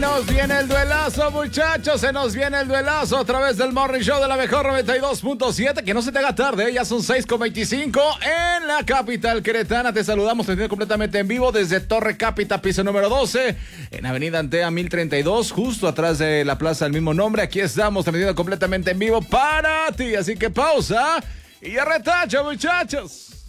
nos viene el duelazo, muchachos. Se nos viene el duelazo a través del Morning Show de la mejor 92.7. Que no se te haga tarde, ya son 6:25 en la capital queretana. Te saludamos, te completamente en vivo desde Torre Cápita, piso número 12, en Avenida Antea 1032, justo atrás de la plaza del mismo nombre. Aquí estamos transmitiendo completamente en vivo para ti. Así que pausa y ya retacha, muchachos.